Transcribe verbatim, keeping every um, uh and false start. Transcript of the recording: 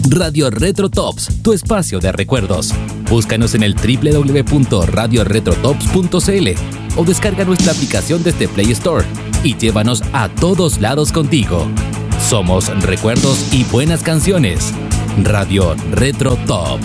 Radio Retro Tops, tu espacio de recuerdos. Búscanos en el doble u doble u doble u punto radio retro tops punto c l o descarga nuestra aplicación desde Play Store y llévanos a todos lados contigo. Somos recuerdos y buenas canciones. Radio Retro Tops.